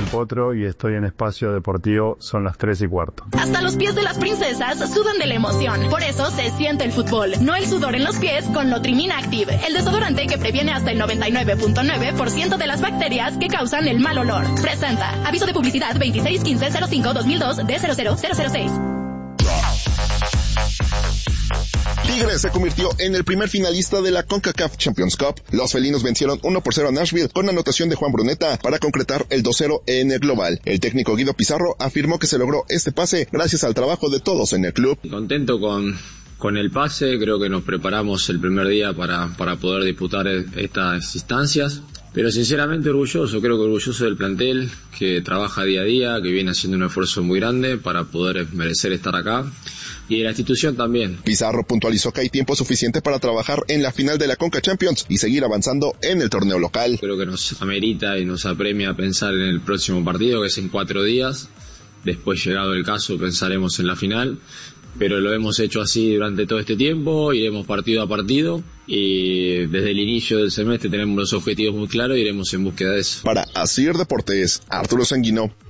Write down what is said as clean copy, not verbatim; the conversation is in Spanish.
Potro y estoy en Espacio Deportivo, son las 3:15. Hasta los pies de las princesas sudan de la emoción. Por eso se siente el fútbol, no el sudor en los pies con Lotrimin Active, el desodorante que previene hasta el 99.9% de las bacterias que causan el mal olor. Presenta. Aviso de publicidad 261505-2002 D00006. Tigres se convirtió en el primer finalista de la CONCACAF Champions Cup. Los felinos vencieron 1-0 a Nashville con anotación de Juan Bruneta para concretar el 2-0 en el global. El técnico Guido Pizarro afirmó que se logró este pase gracias al trabajo de todos en el club. Contento con el pase, creo que nos preparamos el primer día para poder disputar estas instancias. Pero sinceramente orgulloso, creo que orgulloso del plantel, que trabaja día a día, que viene haciendo un esfuerzo muy grande para poder merecer estar acá. Y de la institución también. Pizarro puntualizó que hay tiempo suficiente para trabajar en la final de la Conca Champions y seguir avanzando en el torneo local. Creo que nos amerita y nos apremia a pensar en el próximo partido, que es en 4 días. Después, llegado el caso, pensaremos en la final. Pero lo hemos hecho así durante todo este tiempo, iremos partido a partido y desde el inicio del semestre tenemos los objetivos muy claros y iremos en búsqueda de eso. Para Asir Deportes, Arturo Sanguino.